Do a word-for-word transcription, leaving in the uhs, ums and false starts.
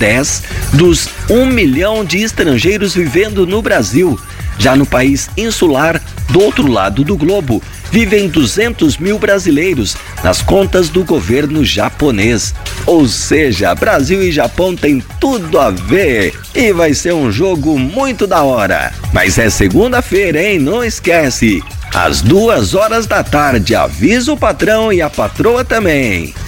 dez dos um milhão de estrangeiros vivendo no Brasil. Já no país insular, do outro lado do globo, vivem duzentos mil brasileiros nas contas do governo japonês. Ou seja, Brasil e Japão têm tudo a ver e vai ser um jogo muito da hora. Mas é segunda-feira, hein? Não esquece. Às duas horas da tarde, avisa o patrão e a patroa também.